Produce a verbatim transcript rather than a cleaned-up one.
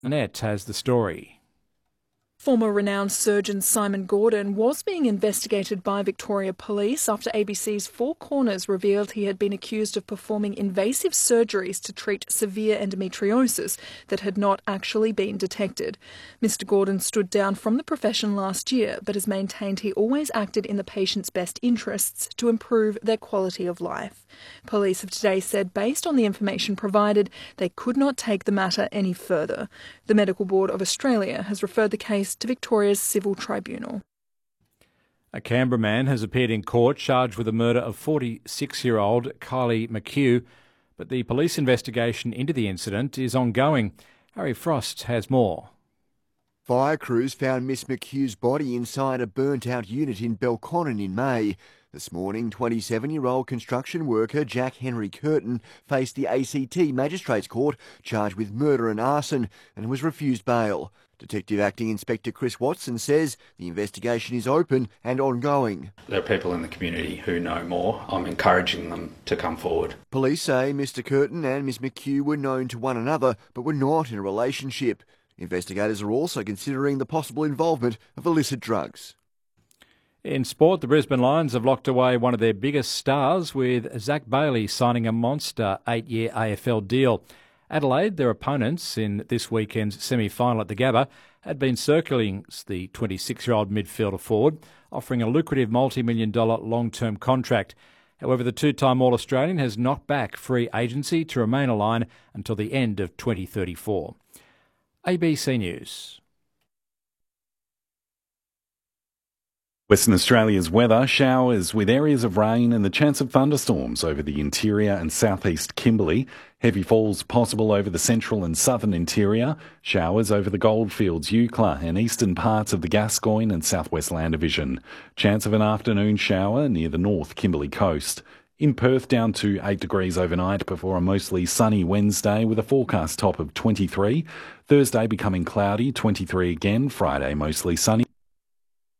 Annette has the story. Former renowned surgeon Simon Gordon was being investigated by Victoria Police after A B C's Four Corners revealed he had been accused of performing invasive surgeries to treat severe endometriosis that had not actually been detected. Mister Gordon stood down from the profession last year, but has maintained he always acted in the patient's best interests to improve their quality of life. Police have today said, based on the information provided, they could not take the matter any further. The Medical Board of Australia has referred the case to Victoria's Civil Tribunal. A Canberra man has appeared in court charged with the murder of forty-six-year-old Kylie McHugh, but the police investigation into the incident is ongoing. Harry Frost has more. Fire crews found Miss McHugh's body inside a burnt-out unit in Belconnen in May. This morning, twenty-seven-year-old construction worker Jack Henry Curtin faced the A C T Magistrates Court charged with murder and arson and was refused bail. Detective Acting Inspector Chris Watson says the investigation is open and ongoing. There are people in the community who know more. I'm encouraging them to come forward. Police say Mister Curtin and Miss McHugh were known to one another but were not in a relationship. Investigators are also considering the possible involvement of illicit drugs. In sport, the Brisbane Lions have locked away one of their biggest stars, with Zach Bailey signing a monster eight-year A F L deal. Adelaide, their opponents in this weekend's semi-final at the Gabba, had been circling the twenty-six-year-old midfielder forward, offering a lucrative multi-million dollar long-term contract. However, the two-time All-Australian has knocked back free agency to remain aligned until the end of twenty thirty-four. A B C News. Western Australia's weather: showers with areas of rain and the chance of thunderstorms over the interior and southeast Kimberley. Heavy falls possible over the central and southern interior. Showers over the Goldfields, Eucla and eastern parts of the Gascoyne and southwest Land Division. Chance of an afternoon shower near the north Kimberley coast. In Perth, down to eight degrees overnight before a mostly sunny Wednesday with a forecast top of twenty-three. Thursday becoming cloudy, twenty-three again. Friday mostly sunny.